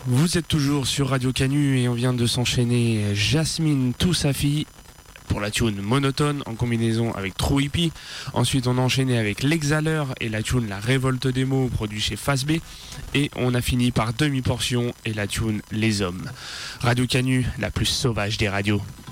Vous êtes toujours sur Radio Canu et on vient de s'enchaîner Jasmine Toussafi pour la tune Monotone en combinaison avec True Hippie. Ensuite on a enchaîné avec L'Exhaleur et la tune La Révolte des mots produit chez Face B. Et on a fini par Demi Portion et la tune Les Hommes. Radio Canu, la plus sauvage des radios.